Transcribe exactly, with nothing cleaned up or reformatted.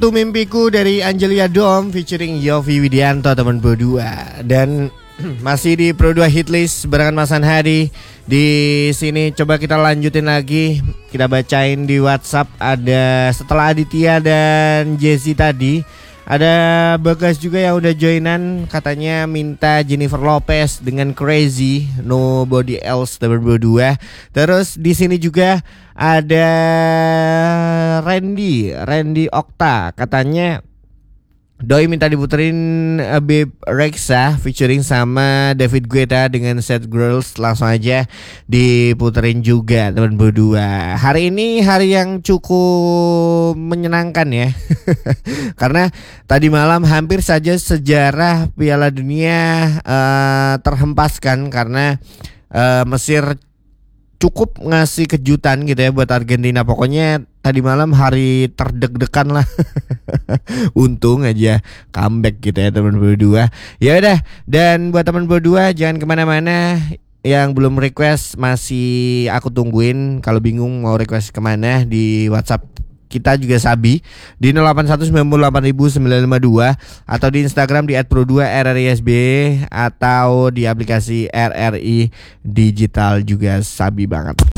Satu Mimpiku dari Angelia Dom featuring Yovie Widianto teman berdua. Dan masih di Pro dua Hitlist barengan Mas Anhadi. Di sini coba kita lanjutin lagi. Kita bacain di WhatsApp. Ada setelah Aditya dan Jesse tadi, ada Bagas juga yang udah joinan. Katanya minta Jennifer Lopez dengan Crazy, Nobody Else teman berdua. Terus di sini juga ada Randy, Randy Okta. Katanya Doi minta diputerin Babe Rexha featuring sama David Guetta dengan Sad Girls. Langsung aja diputerin juga teman berdua. Hari ini hari yang cukup menyenangkan ya. Karena tadi malam hampir saja sejarah Piala Dunia uh, terhempaskan karena uh, Mesir cukup ngasih kejutan gitu ya buat Argentina. Pokoknya tadi malam hari terdeg-degan lah. Untung aja comeback gitu ya teman berdua. Ya udah, dan buat teman berdua jangan kemana-mana. Yang belum request masih aku tungguin. Kalau bingung mau request kemana, di WhatsApp kita juga Sabi di nol delapan satu sembilan delapan sembilan lima dua atau di Instagram di et pro dua R R I S B atau di aplikasi R R I Digital juga Sabi banget.